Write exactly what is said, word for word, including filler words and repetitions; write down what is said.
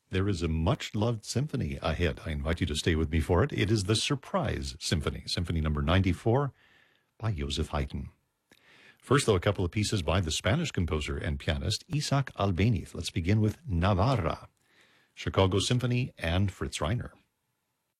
There is a much-loved symphony ahead. I invite you to stay with me for it. It is the Surprise Symphony, Symphony number ninety-four by Joseph Haydn. First, though, a couple of pieces by the Spanish composer and pianist Isaac Albéniz. Let's begin with Navarra, Chicago Symphony, and Fritz Reiner.